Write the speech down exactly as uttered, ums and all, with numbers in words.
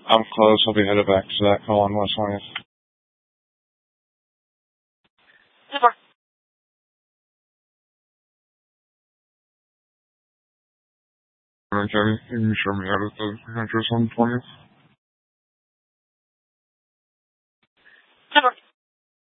I'm close. I'll be headed back to that call on West twentieth. Okay, you can show me out of the address on twentieth.